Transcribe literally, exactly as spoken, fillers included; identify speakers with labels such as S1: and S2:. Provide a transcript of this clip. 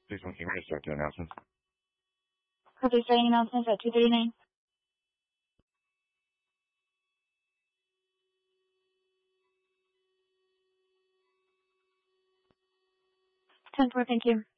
S1: Please, when you ready to start the announcements?
S2: Copy starting announcements at two thirty-nine. ten four, thank you.